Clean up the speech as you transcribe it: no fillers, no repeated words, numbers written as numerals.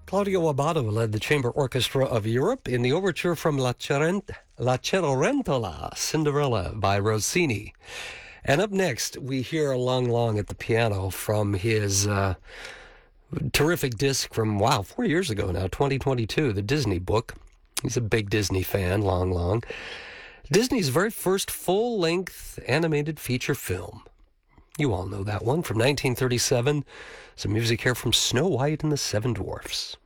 Claudio Abbado led the Chamber Orchestra of Europe in the overture from La Cenerentola, Cinderella by Rossini. And up next, we hear Lang Lang at the piano from his terrific disc from, 4 years ago now, 2022, the Disney book. He's a big Disney fan, Lang Lang. Disney's very first full-length animated feature film. You all know that one from 1937. Some music here from Snow White and the Seven Dwarfs.